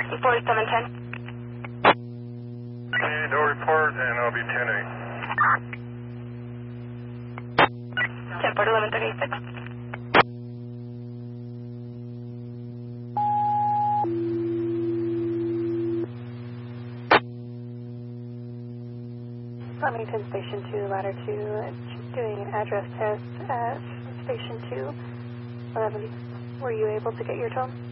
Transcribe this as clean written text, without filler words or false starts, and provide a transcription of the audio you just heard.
64 710. No report, and I'll be 10-8. 10-4 1136. Flemington Station 2, Ladder 2, doing an address test at Station 2, 11. Were you able to get your tone?